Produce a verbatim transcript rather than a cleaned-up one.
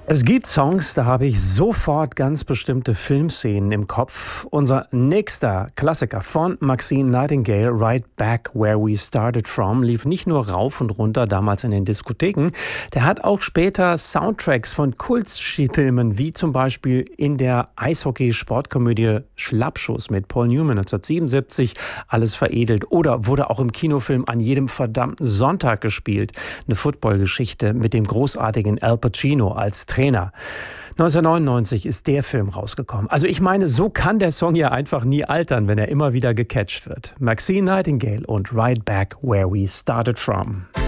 Es gibt Songs, da habe ich sofort ganz bestimmte Filmszenen im Kopf. Unser nächster Klassiker von Maxine Nightingale, Right Back Where We Started From, lief nicht nur rauf und runter damals in den Diskotheken, der hat auch später Soundtracks von Kultfilmen, wie zum Beispiel in der Eishockey-Sportkomödie Schlappschuss mit Paul Newman neunzehnhundertsiebenundsiebzig, alles veredelt, oder wurde auch im Kinofilm An jedem verdammten Sonntag gespielt. Eine Footballgeschichte mit dem großartigen Al Pacino als Trainer. neunzehnhundertneunundneunzig ist der Film rausgekommen. Also ich meine, so kann der Song ja einfach nie altern, wenn er immer wieder gecatcht wird. Maxine Nightingale und Right Back Where We Started From.